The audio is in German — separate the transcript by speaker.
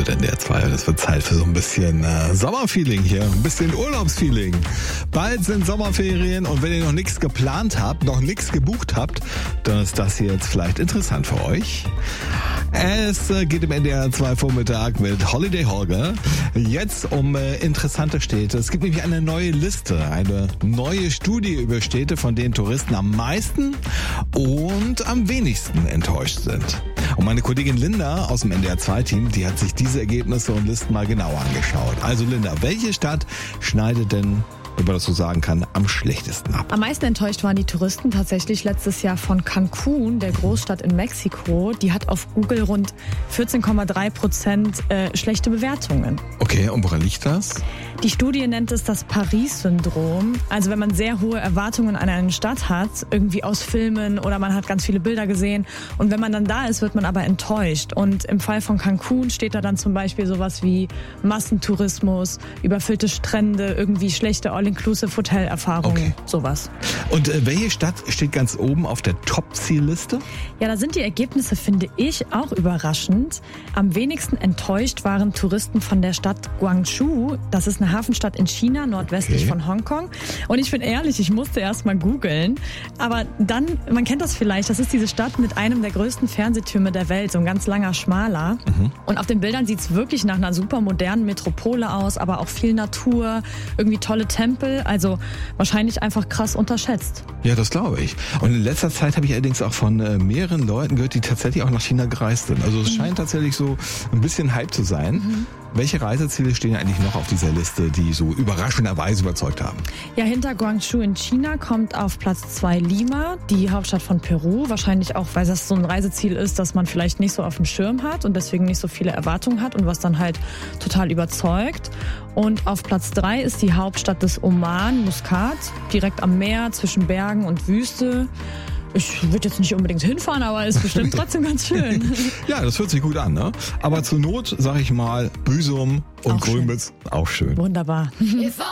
Speaker 1: wird NDR 2 und es wird Zeit für so ein bisschen Sommerfeeling hier, ein bisschen Urlaubsfeeling. Bald sind Sommerferien und wenn ihr noch nichts geplant habt, noch nichts gebucht habt, dann ist das hier jetzt vielleicht interessant für euch. Es geht im NDR 2 Vormittag mit Holiday Holger jetzt um interessante Städte. Es gibt nämlich eine neue Liste, eine neue Studie über Städte, von denen Touristen am meisten und am wenigsten enttäuscht sind. Und meine Kollegin Linda aus dem NDR 2 Team, die hat sich diese Ergebnisse und Listen mal genauer angeschaut. Also Linda, welche Stadt schneidet denn, wenn man das so sagen kann, am schlechtesten ab?
Speaker 2: Am meisten enttäuscht waren die Touristen tatsächlich letztes Jahr von Cancun, der Großstadt in Mexiko. Die hat auf Google rund 14,3% schlechte Bewertungen.
Speaker 1: Okay, und woran liegt das?
Speaker 2: Die Studie nennt es das Paris-Syndrom. Also wenn man sehr hohe Erwartungen an eine Stadt hat, irgendwie aus Filmen oder man hat ganz viele Bilder gesehen und wenn man dann da ist, wird man aber enttäuscht. Und im Fall von Cancun steht da dann zum Beispiel sowas wie Massentourismus, überfüllte Strände, irgendwie schlechte All-Inclusive-Hotelerfahrungen, sowas.
Speaker 1: Und welche Stadt steht ganz oben auf der Top-Zielliste?
Speaker 2: Ja, da sind die Ergebnisse, finde ich, auch überraschend. Am wenigsten enttäuscht waren Touristen von der Stadt Guangzhou. Das ist eine Hafenstadt in China, nordwestlich von Hongkong. Und ich bin ehrlich, ich musste erst mal googeln. Aber dann, man kennt das vielleicht, das ist diese Stadt mit einem der größten Fernsehtürme der Welt, so ein ganz langer, schmaler. Und auf den Bildern sieht es wirklich nach einer super modernen Metropole aus, aber auch viel Natur, irgendwie tolle Tempel, also wahrscheinlich einfach krass unterschätzt.
Speaker 1: Ja, das glaube ich. Und in letzter Zeit habe ich allerdings auch von mehreren Leuten gehört, die tatsächlich auch nach China gereist sind. Also es scheint tatsächlich so ein bisschen Hype zu sein. Welche Reiseziele stehen eigentlich noch auf dieser Liste, die so überraschenderweise überzeugt haben?
Speaker 2: Ja, hinter Guangzhou in China kommt auf Platz 2 Lima, die Hauptstadt von Peru. Wahrscheinlich auch, weil das so ein Reiseziel ist, das man vielleicht nicht so auf dem Schirm hat und deswegen nicht so viele Erwartungen hat und was dann halt total überzeugt. Und auf Platz 3 ist die Hauptstadt des Oman, Muscat, direkt am Meer zwischen Bergen und Wüste. Ich würde jetzt nicht unbedingt hinfahren, aber ist bestimmt trotzdem ganz schön.
Speaker 1: Ja, das hört sich gut an, ne? Aber zur Not, sag ich mal, Büsum und Grömitz auch schön.
Speaker 2: Wunderbar.